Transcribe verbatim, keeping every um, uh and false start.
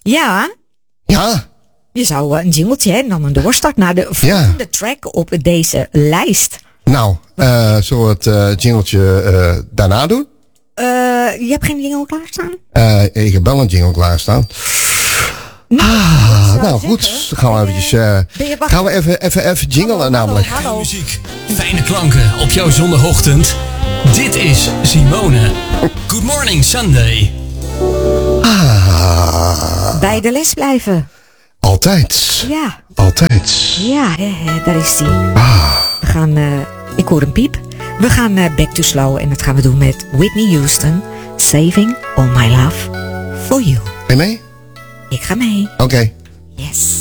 Ja, Ja. je zou uh, een jingletje en dan een doorstart naar de volgende Ja. track op deze lijst. Nou, uh, zullen we het uh, jingletje uh, daarna doen? Uh, je hebt geen jingle klaarstaan? Uh, ik heb wel een jingle klaarstaan. Nou, Ah, nou goed, dan gaan we eventjes, uh, gaan we even, even, even jingelen hallo, namelijk. Hallo, hallo. Muziek, fijne klanken op jouw zondagochtend. Dit is Simone. Good morning Sunday. Ah, Bij de les blijven. altijd. Ja, Altijd. ja, hè, hè, daar is die. Ah, We gaan, uh, ik hoor een piep. We gaan uh, back to slow en dat gaan we doen met Whitney Houston. Saving all my love for you. ben je mee? Ik ga mee. Oké. Okay. Yes.